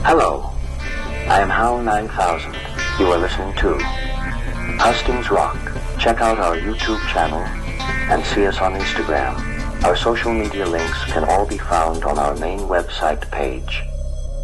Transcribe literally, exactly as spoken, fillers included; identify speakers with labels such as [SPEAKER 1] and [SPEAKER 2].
[SPEAKER 1] Hello, I am Hal nine thousand. You are listening to Hustings Rock. Check out our YouTube channel and see us on Instagram. Our social media links can all be found on our main website page.